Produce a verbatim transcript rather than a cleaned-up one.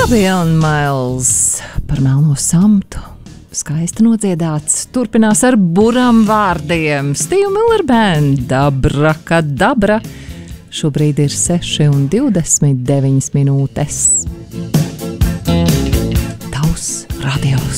Gabriela Mails par melno samtu. Skaisti nodziedāts. Turpinās ar buram vārdiem. Steve Miller Band, Dabra, kadabra. Šobrīd ir seši un divdesmit deviņas minūtes. Tavs radios.